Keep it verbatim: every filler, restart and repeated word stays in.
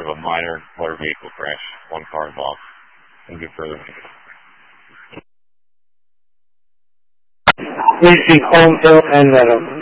report of a minor motor vehicle crash, one car involved. And give further. Reaching Home Hill and Meadow.